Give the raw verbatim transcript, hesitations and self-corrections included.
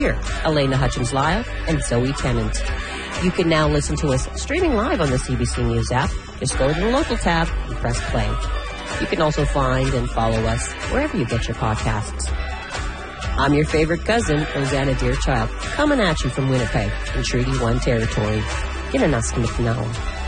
Here, Elena Hutchins-Lyle and Zoe Tennant. You can now listen to us streaming live on the C B C News app. Just go to the local tab and press play. You can also find and follow us wherever you get your podcasts. I'm your favorite cousin, Rosanna Deerchild, coming at you from Winnipeg in Treaty one territory. Ginanaskinikinau.